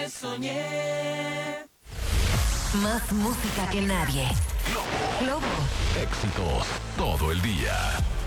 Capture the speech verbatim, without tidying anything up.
que soñé. Más música que nadie. Globo. Globo. Éxitos todo el día.